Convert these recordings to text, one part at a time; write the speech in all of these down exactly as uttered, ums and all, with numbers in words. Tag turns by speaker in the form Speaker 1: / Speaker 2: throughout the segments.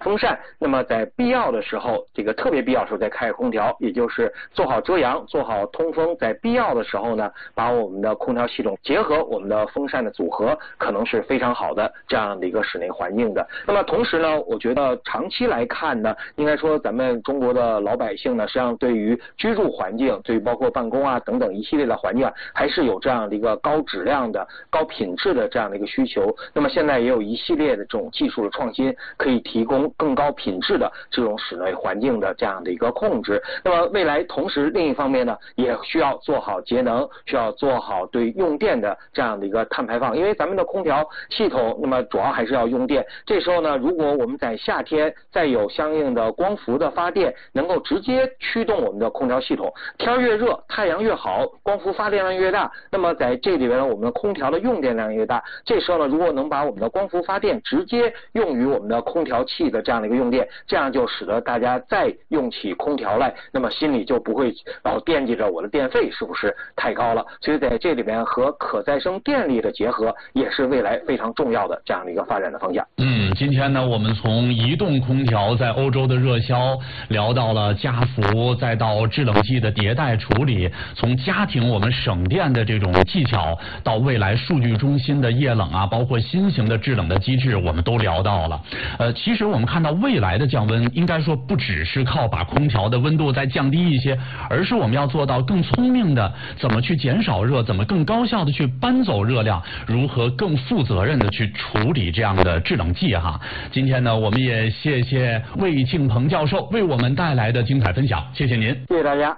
Speaker 1: 风扇，那么在必要的时候，这个特别必要的时候再开空调，也就是做好遮阳，做好通风，在必要的时候呢，把我们的空调系统结合我们的风扇的组合，可能是非常好的这样的一个室内环境的。那么同时呢，我觉得长期来看呢，应该说咱们中国的老百姓呢，实际上对于居住环境，对于包括办公啊等等一系列的环境啊，还是有这样的一个高质量的、高品质的这样的一个需求。那么现在也有一系列的这种技术的创新，可以提供更高品质的这种室内环境的这样的一个控制。那么未来同时另一方面呢，也需要做好节能，需要做好对用电的这样的一个碳排放，因为咱们的空调系统，那么主要还是要用电。这时候呢，如果我们在夏天再有相应的光伏的发电，能够直接驱动我们的空调系统，天越热，太阳越好，光伏发电量越大，那么在这里边呢，我们的空调的用电量越大。这时候呢，如果能把我们的光伏发电直接用于我们的空调器的这样的一个用电，这样就使得大家再用起空调来，那么心里就不会老惦记着我的电费是不是太高了。所以在这里边和可再生电力的结合，也是未来非常重要的这样的一个发展的方向。
Speaker 2: 嗯，今天呢，我们从移动空调在欧洲的热销，聊到了家福，再到制冷剂的迭代处理，从家庭我们省电的这种技巧，到未来数据中心的液冷啊，包括新型的制冷的机制，我们都聊到了。呃，其实我们看到未来的降温，应该说不只是靠把空调的温度再降低一些，而是我们要做到更聪明的怎么去减少热，怎么更高效的去搬走热量，如何更负责任的去处理这样的制冷剂哈。今天呢，我们也谢谢魏庆鹏教授为我们带来的精彩分享，谢谢您，
Speaker 1: 谢谢大家。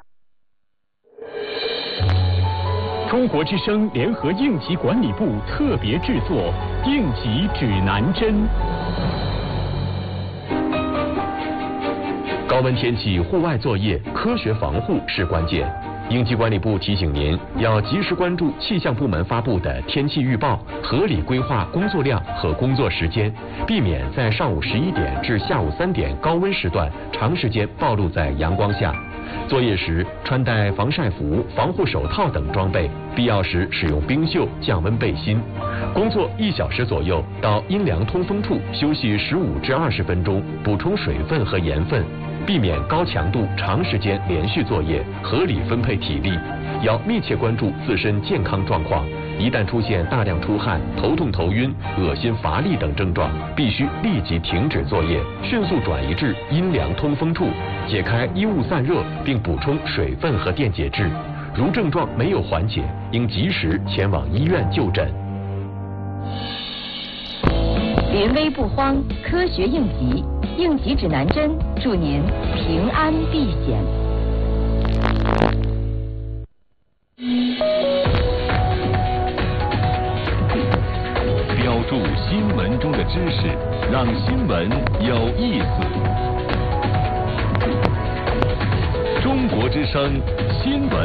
Speaker 3: 中国之声联合应急管理部特别制作《应急指南针》。
Speaker 4: 高温天气户外作业，科学防护是关键。应急管理部提醒您，要及时关注气象部门发布的天气预报，合理规划工作量和工作时间，避免在上午十一点至下午三点高温时段长时间暴露在阳光下。作业时穿戴防晒服、防护手套等装备，必要时使用冰袖降温背心。工作一小时左右，到阴凉通风处休息十五至二十分钟，补充水分和盐分。避免高强度长时间连续作业，合理分配体力，要密切关注自身健康状况。一旦出现大量出汗、头痛头晕、恶心乏力等症状，必须立即停止作业，迅速转移至阴凉通风处，解开衣物散热，并补充水分和电解质。如症状没有缓解，应及时前往医院就诊。
Speaker 5: 临危不慌，科学应急。应急指南针，祝您平安避险。
Speaker 3: 标注新闻中的知识，让新闻有意思。中国之声新闻